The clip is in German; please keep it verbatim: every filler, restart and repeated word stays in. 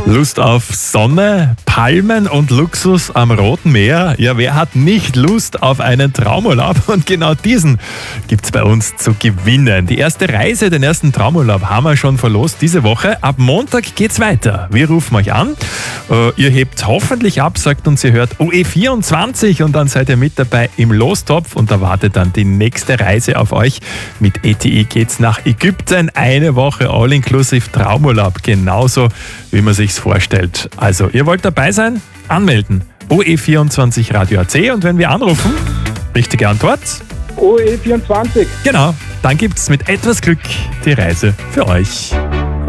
Lust auf Sonne, Palmen und Luxus am Roten Meer? Ja, wer hat nicht Lust auf einen Traumurlaub? Und genau diesen gibt's bei uns zu gewinnen. Die erste Reise, den ersten Traumurlaub haben wir schon verlost diese Woche. Ab Montag geht's weiter. Wir rufen euch an. Äh, ihr hebt hoffentlich ab, sagt uns, ihr hört O E vierundzwanzig und dann seid ihr mit dabei im Lostopf und da wartet dann die nächste Reise auf euch. Mit E T I geht's nach Ägypten. Eine Woche All-Inclusive Traumurlaub. Genauso, wie man sich's vorstellt. Also, ihr wollt dabei sein? Anmelden. O E vierundzwanzig Radio A C und wenn wir anrufen, richtige Antwort? O E vierundzwanzig. Genau, dann gibt's mit etwas Glück die Reise für euch.